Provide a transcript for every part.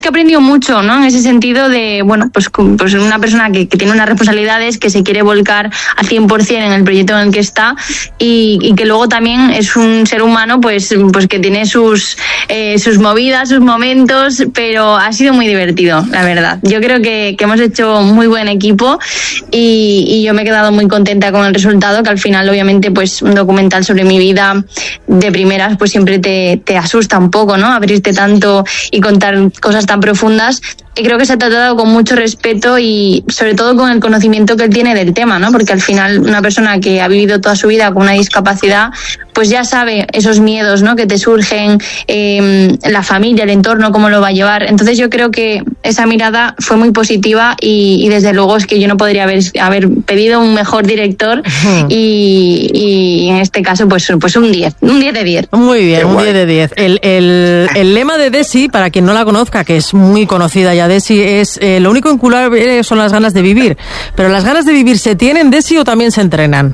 he aprendido mucho, ¿no? En ese sentido de, bueno, pues una persona que tiene unas responsabilidades, que se quiere volcar al 100% en el proyecto en el que está y que luego también es un ser humano pues que tiene sus movidas, sus momentos, pero ha sido muy divertido, la verdad. Yo creo que hemos hecho muy buen equipo y yo me he quedado muy contenta con el resultado, que al final obviamente pues un documental sobre mi vida de primeras pues siempre te asusta un poco, ¿no? Abrirte tanto y contar cosas tan profundas, y creo que se ha tratado con mucho respeto y sobre todo con el conocimiento que él tiene del tema, ¿no? Porque al final una persona que ha vivido toda su vida con una discapacidad pues ya sabe esos miedos, ¿no? Que te surgen, la familia, el entorno, cómo lo va a llevar. Entonces yo creo que esa mirada fue muy positiva y desde luego es que yo no podría haber pedido un mejor director y en este caso pues un 10 de 10. Muy bien, un 10 de 10. El lema de Desi, para quien no la conozca, que es muy conocida ya Desi, es lo único incurable son las ganas de vivir. Pero las ganas de vivir, ¿se tienen, Desi, o también se entrenan?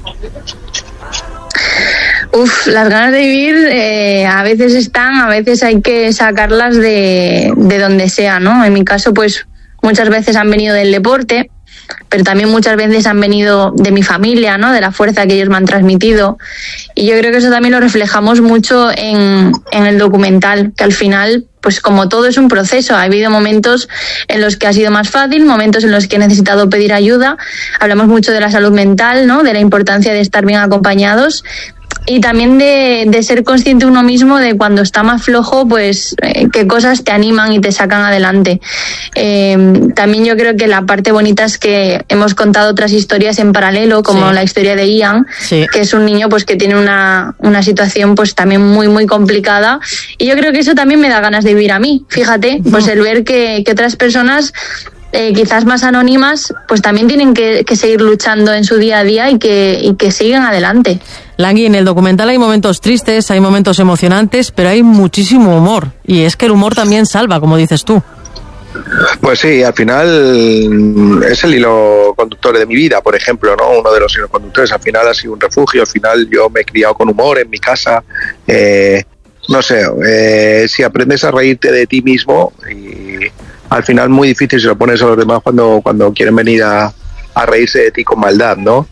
Las ganas de vivir a veces están, a veces hay que sacarlas de donde sea, ¿no? En mi caso, pues muchas veces han venido del deporte, pero también muchas veces han venido de mi familia, ¿no? De la fuerza que ellos me han transmitido. Y yo creo que eso también lo reflejamos mucho en el documental, que al final, pues como todo es un proceso, ha habido momentos en los que ha sido más fácil, momentos en los que he necesitado pedir ayuda. Hablamos mucho de la salud mental, ¿no? De la importancia de estar bien acompañados. Y también de ser consciente uno mismo de cuando está más flojo, pues qué cosas te animan y te sacan adelante. También yo creo que la parte bonita es que hemos contado otras historias en paralelo, como la historia de Ian, que es un niño pues que tiene una situación pues también muy muy complicada, y yo creo que eso también me da ganas de vivir a mí, fíjate, pues el ver que otras personas quizás más anónimas pues también tienen que seguir luchando en su día a día y que sigan adelante. Langui, en el documental hay momentos tristes, hay momentos emocionantes, pero hay muchísimo humor, y es que el humor también salva, como dices tú. Pues sí, al final es el hilo conductor de mi vida, por ejemplo, ¿no? Uno de los hilos conductores, al final ha sido un refugio, al final yo me he criado con humor en mi casa, no sé, si aprendes a reírte de ti mismo, y al final muy difícil si lo pones a los demás cuando quieren venir a reírse de ti con maldad, ¿no?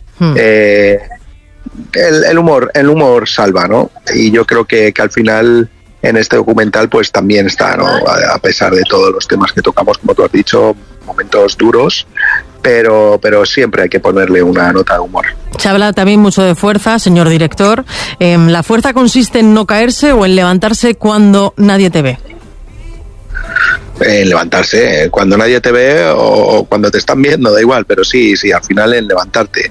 El humor salva, ¿no? Y yo creo que al final en este documental pues también está, ¿no? A pesar de todos los temas que tocamos, como tú has dicho, momentos duros, pero siempre hay que ponerle una nota de humor. Se habla también mucho de fuerza, señor director. ¿La fuerza consiste en no caerse o en levantarse cuando nadie te ve? En levantarse, cuando nadie te ve o cuando te están viendo, da igual, pero sí, al final en levantarte,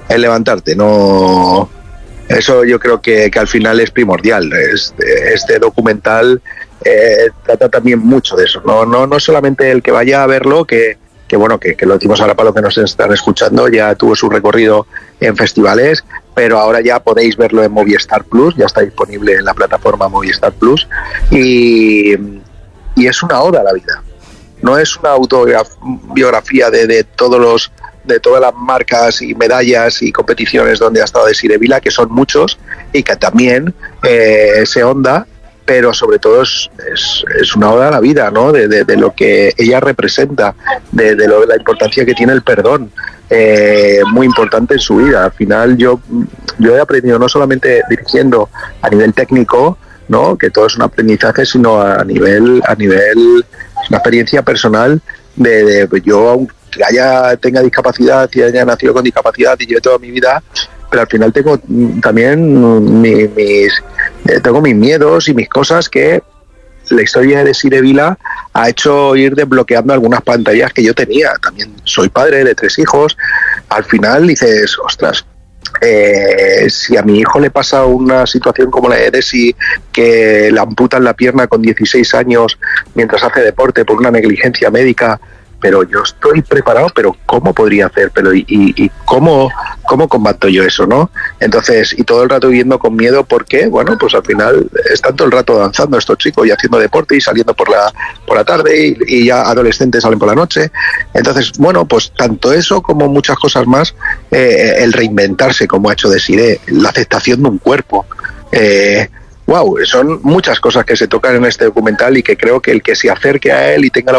no. Eso yo creo que al final es primordial. Este documental trata también mucho de eso, no solamente el que vaya a verlo, que bueno, que lo decimos ahora para los que nos están escuchando, ya tuvo su recorrido en festivales, pero ahora ya podéis verlo en Movistar Plus, ya está disponible en la plataforma Movistar Plus, y es una oda a la vida, no es una autobiografía de todas las marcas y medallas y competiciones donde ha estado Desiré Vila, que son muchos y que también se honda, pero sobre todo es una oda a la vida, ¿no? De lo que ella representa, de la importancia que tiene el perdón, muy importante en su vida. Al final yo he aprendido no solamente dirigiendo a nivel técnico, ¿no? Que todo es un aprendizaje, sino a nivel una experiencia personal de yo, aunque tenga discapacidad y haya nacido con discapacidad y lleve toda mi vida, pero al final tengo también tengo mis miedos y mis cosas que la historia de Desiré Vila ha hecho ir desbloqueando algunas pantallas que yo tenía. También soy padre de 3 hijos. Al final dices, ostras, si a mi hijo le pasa una situación como la de Desi, que le amputan la pierna con 16 años mientras hace deporte por una negligencia médica, pero yo estoy preparado, pero ¿cómo podría hacer? Pero ¿y cómo combato yo eso, no? Entonces, y todo el rato viviendo con miedo, porque, bueno, pues al final están todo el rato danzando estos chicos y haciendo deporte y saliendo por la tarde y ya adolescentes salen por la noche. Entonces, bueno, pues tanto eso como muchas cosas más, el reinventarse como ha hecho Desiré, la aceptación de un cuerpo, wow, son muchas cosas que se tocan en este documental y que creo que el que se acerque a él y tenga la